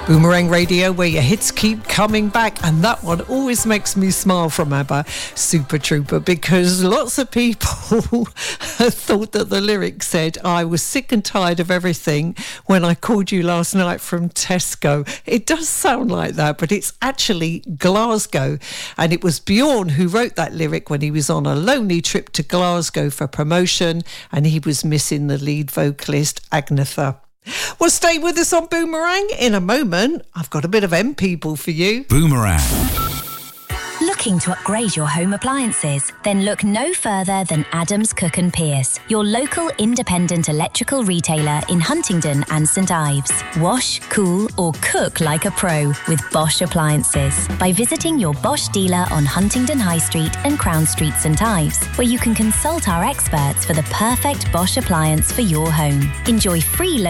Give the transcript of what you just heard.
Boomerang Radio, where your hits keep coming back, and that one always makes me smile from ABBA, Super Trooper, because lots of people thought that the lyrics said, I was sick and tired of everything when I called you last night from Tesco. It does sound like that, but it's actually Glasgow, and it was Bjorn who wrote that lyric when he was on a lonely trip to Glasgow for promotion, and he was missing the lead vocalist, Agnetha. Well, stay with us on Boomerang. In a moment, I've got a bit of M People for you. Boomerang. Looking to upgrade your home appliances? Then look no further than Adams Cook and Pierce, your local independent electrical retailer in Huntingdon and St Ives. Wash, cool or cook like a pro with Bosch appliances by visiting your Bosch dealer on Huntingdon High Street and Crown Street St Ives, where you can consult our experts for the perfect Bosch appliance for your home. Enjoy free